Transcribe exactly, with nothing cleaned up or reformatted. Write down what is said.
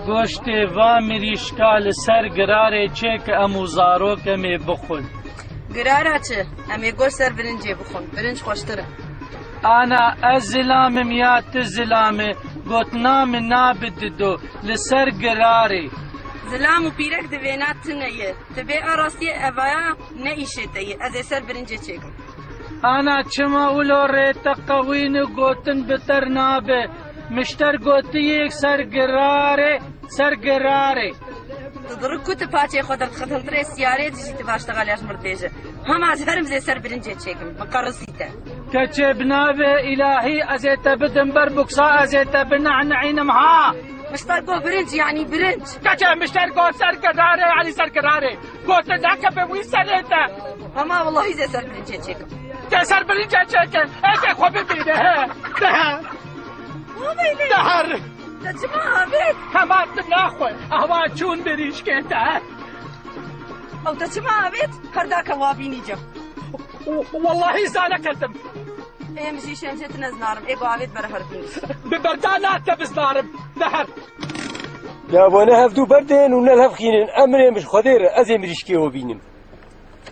گۆشتێ وا مریشکا لەسەر گرارێ چێ کە ئەموو زارۆکەمێ بخۆن. گرارە چ؟ ئەمێ گۆشت سەر برنجێ بخۆن، برنج خۆشترە. ئانا ئەس زلامم یا ت زلامێ گوتنا من نابددۆ لەسەر گرارێ. زلام و پیرەک دەوێنات تنەیە، تبێ ئاڕاستیە ئەڤایە نەئیشێتەیە، ئەزێ سەر برنجێ چێکم. ئانا چما ولۆ ڕێتە قەوین و گوتن بتەر نابێ، مشتەر گوتیەک سەر گرارێ سەر گرارێ. دڕک کوتە پاچێ خۆ دەرخەتەڵترێ سیارێ دژیتە باشتەغالیاش مردێژە. هەماز هەرم زێ سەر برنجێ چێکم، بەقەڕسیتە. کەچێ بنابێ ئیلاهی ئەزێتە بدم بەر بوکسا ئەزێتە بنەعنەعینم ها. مشتەر گۆ برنج یعنی برنج. کەچێ مشتەر گۆ سەر گرارێ یعنی سەر گرارێ. گۆتە داکە بێ وی سەرێتە. هەما وەڵاهی زێ سەر برنجێ چێکم. تێ سەر برنجێ چێکن، ئێکێ خۆ ببینە هێ. دەهە. دەهەر. دەچما ئابێت. هەمان ناخۆ، ئەوا چوون بریشکێتە. ئەو دەچما ئابێت، هەرداکە وا بینیجە. واللهی زانە کردم. ئێمژی شێنجێت نەزنارم، ئێ بۆ ئاوێت بەرە هەربینی. ببەردا ناتە بزنارم، دەهەر. دابۆنە هەفتوو بەردێن و نەل هەفخینن، ئەمرێ مش خۆدێرە ئەزێ مریشکێوە بینم.